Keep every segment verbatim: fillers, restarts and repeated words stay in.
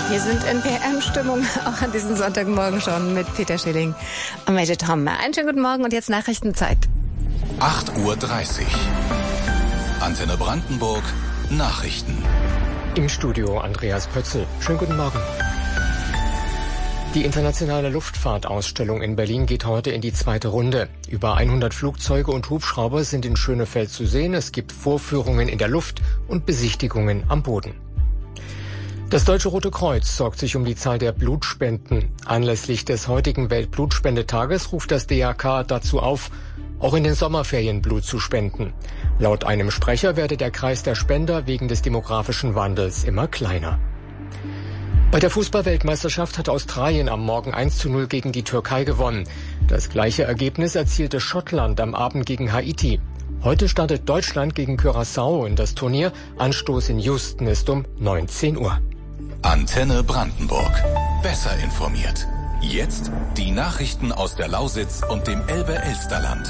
Wir sind in P M-Stimmung, auch an diesem Sonntagmorgen schon mit Peter Schilling und Major Tom. Einen schönen guten Morgen und jetzt Nachrichtenzeit. acht Uhr dreißig. Antenne Brandenburg, Nachrichten. Im Studio Andreas Pötzl. Schönen guten Morgen. Die internationale Luftfahrtausstellung in Berlin geht heute in die zweite Runde. Über hundert Flugzeuge und Hubschrauber sind in Schönefeld zu sehen. Es gibt Vorführungen in der Luft und Besichtigungen am Boden. Das Deutsche Rote Kreuz sorgt sich um die Zahl der Blutspenden. Anlässlich des heutigen Weltblutspendetages ruft das D R K dazu auf, auch in den Sommerferien Blut zu spenden. Laut einem Sprecher werde der Kreis der Spender wegen des demografischen Wandels immer kleiner. Bei der Fußball-Weltmeisterschaft hat Australien am Morgen eins zu null gegen die Türkei gewonnen. Das gleiche Ergebnis erzielte Schottland am Abend gegen Haiti. Heute startet Deutschland gegen Curaçao in das Turnier. Anstoß in Houston ist um neunzehn Uhr. Antenne Brandenburg. Besser informiert. Jetzt die Nachrichten aus der Lausitz und dem Elbe-Elsterland.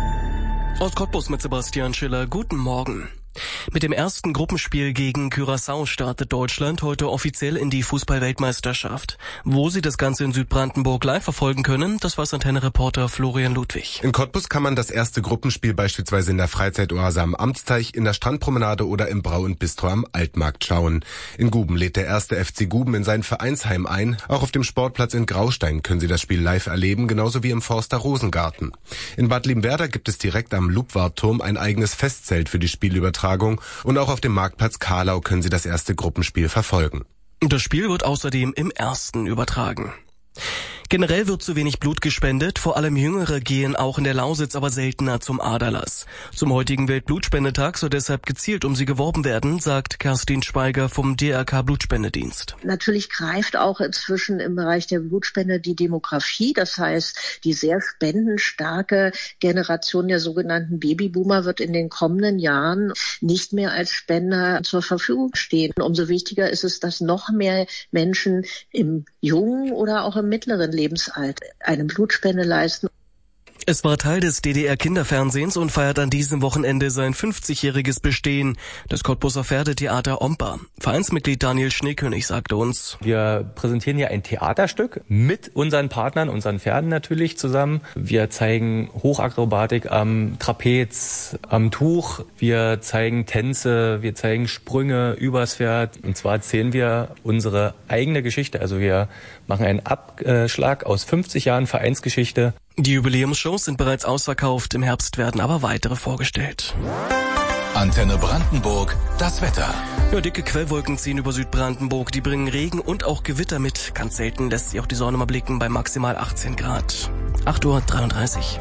Aus Cottbus mit Sebastian Schiller. Guten Morgen. Mit dem ersten Gruppenspiel gegen Curaçao startet Deutschland heute offiziell in die Fußball-Weltmeisterschaft. Wo Sie das Ganze in Südbrandenburg live verfolgen können, das weiß Antenne-Reporter Florian Ludwig. In Cottbus kann man das erste Gruppenspiel beispielsweise in der Freizeitoase am Amtsteich, in der Strandpromenade oder im Brau und Bistro am Altmarkt schauen. In Guben lädt der erste F C Guben in sein Vereinsheim ein. Auch auf dem Sportplatz in Graustein können Sie das Spiel live erleben, genauso wie im Forster Rosengarten. In Bad Liebenwerda gibt es direkt am Lubwartturm ein eigenes Festzelt für die Spielübertragung. Und auch auf dem Marktplatz Karlau können Sie das erste Gruppenspiel verfolgen. Das Spiel wird außerdem im ersten übertragen. Generell wird zu wenig Blut gespendet, vor allem Jüngere gehen auch in der Lausitz aber seltener zum Aderlass. Zum heutigen Weltblutspendetag soll deshalb gezielt um sie geworben werden, sagt Kerstin Schweiger vom D R K Blutspendedienst. Natürlich greift auch inzwischen im Bereich der Blutspende die Demografie, das heißt, die sehr spendenstarke Generation der sogenannten Babyboomer wird in den kommenden Jahren nicht mehr als Spender zur Verfügung stehen. Umso wichtiger ist es, dass noch mehr Menschen im jungen oder auch im mittleren Lebensalter eine Blutspende leisten. Es war Teil des D D R-Kinderfernsehens und feiert an diesem Wochenende sein fünfzigjähriges Bestehen. Das Cottbuser Pferdetheater Omper. Vereinsmitglied Daniel Schneekönig sagte uns: Wir präsentieren hier ein Theaterstück mit unseren Partnern, unseren Pferden natürlich zusammen. Wir zeigen Hochakrobatik am Trapez, am Tuch. Wir zeigen Tänze, wir zeigen Sprünge übers Pferd. Und zwar erzählen wir unsere eigene Geschichte. Also wir machen einen Abschlag aus fünfzig Jahren Vereinsgeschichte. Die Jubiläumsshows sind bereits ausverkauft, im Herbst werden aber weitere vorgestellt. Antenne Brandenburg, das Wetter. Ja, dicke Quellwolken ziehen über Südbrandenburg, die bringen Regen und auch Gewitter mit. Ganz selten lässt sich auch die Sonne mal blicken bei maximal achtzehn Grad. acht Uhr dreiunddreißig.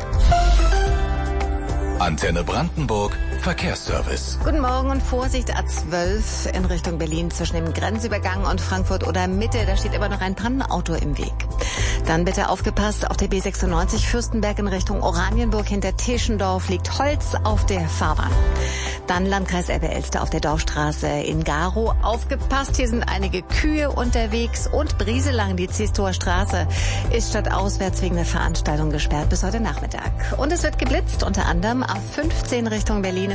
Antenne Brandenburg, Verkehrsservice. Guten Morgen und Vorsicht A zwölf in Richtung Berlin zwischen dem Grenzübergang und Frankfurt oder Mitte. Da steht immer noch ein Pannenauto im Weg. Dann bitte aufgepasst, auf der B sechsundneunzig Fürstenberg in Richtung Oranienburg hinter Tischendorf liegt Holz auf der Fahrbahn. Dann Landkreis Elbe-Elster auf der Dorfstraße in Garow. Aufgepasst, hier sind einige Kühe unterwegs und Brieselang, die Ziestor Straße, ist stadtauswärts wegen der Veranstaltung gesperrt bis heute Nachmittag. Und es wird geblitzt, unter anderem A fünfzehn Richtung Berlin.